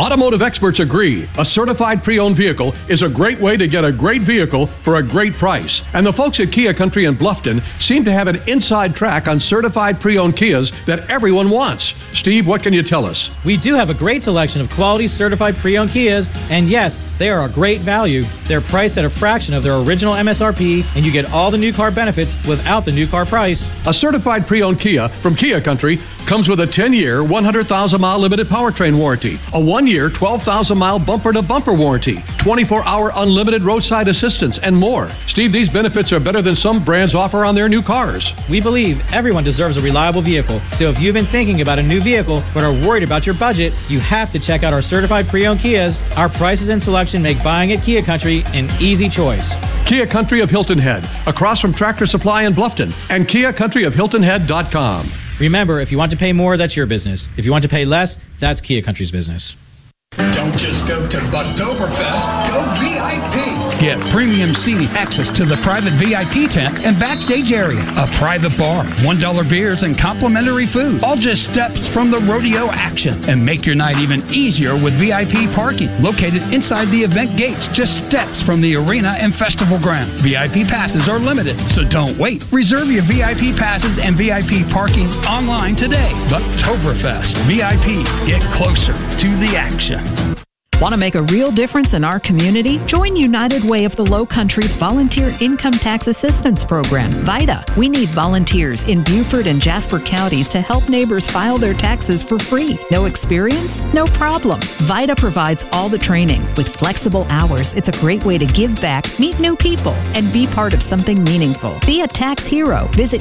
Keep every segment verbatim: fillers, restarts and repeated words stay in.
Automotive experts agree a certified pre-owned vehicle is a great way to get a great vehicle for a great price. And the folks at Kia Country in Bluffton seem to have an inside track on certified pre-owned Kias that everyone wants. Steve, what can you tell us? We do have a great selection of quality certified pre-owned Kias, and yes, they are a great value. They're priced at a fraction of their original M S R P, and you get all the new car benefits without the new car price. A certified pre-owned Kia from Kia Country comes with a ten-year, one hundred thousand mile limited powertrain warranty, a one-year, twelve thousand mile bumper-to-bumper warranty, twenty-four hour unlimited roadside assistance, and more. Steve, these benefits are better than some brands offer on their new cars. We believe everyone deserves a reliable vehicle, so if you've been thinking about a new vehicle but are worried about your budget, you have to check out our certified pre-owned Kias. Our prices and selection make buying at Kia Country an easy choice. Kia Country of Hilton Head, across from Tractor Supply in Bluffton, and kia country of hilton head dot com. Remember, if you want to pay more, that's your business. If you want to pay less, that's Kia Country's business. Don't just go to Bugtoberfest, go V I P. Get premium seating, access to the private V I P tent and backstage area, a private bar, one dollar beers, and complimentary food. All just steps from the rodeo action. And make your night even easier with V I P parking, located inside the event gates, just steps from the arena and festival ground. V I P passes are limited, so don't wait. Reserve your V I P passes and V I P parking online today. Bugtoberfest, V I P, get closer to the action. Want to make a real difference in our community? Join United Way of the Low Country's Volunteer Income Tax Assistance Program, VITA. We need volunteers in Beaufort and Jasper counties to help neighbors file their taxes for free. No experience? No problem. VITA provides all the training. With flexible hours, it's a great way to give back, meet new people, and be part of something meaningful. Be a tax hero. Visit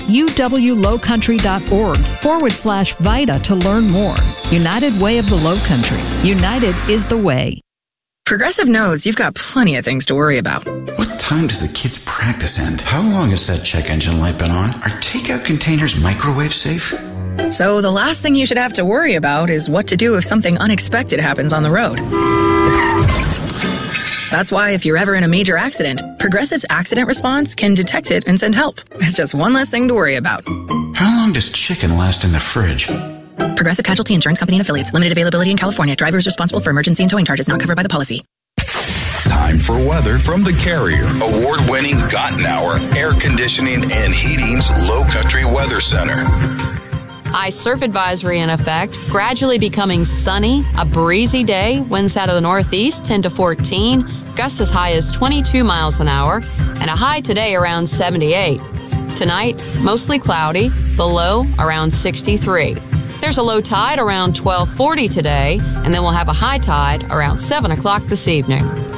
uwlowcountry.org forward slash VITA to learn more. United Way of the Low Country. United is the way. Progressive knows you've got plenty of things to worry about. What time does the kids' practice end? How long has that check engine light been on? Are takeout containers microwave safe? So the last thing you should have to worry about is what to do if something unexpected happens on the road. That's why if you're ever in a major accident, Progressive's accident response can detect it and send help. It's just one less thing to worry about. How long does chicken last in the fridge? Progressive Casualty Insurance Company and Affiliates. Limited availability in California. Drivers responsible for emergency and towing charges not covered by the policy. Time for weather from the Carrier. Award-winning Gotten Hour, air conditioning and heating's Low Country Weather Center. High surf advisory in effect, gradually becoming sunny, a breezy day, winds out of the northeast ten to fourteen, gusts as high as twenty-two miles an hour, and a high today around seventy-eight. Tonight, mostly cloudy, the low around sixty-three. There's a low tide around twelve forty today, and then we'll have a high tide around seven o'clock this evening.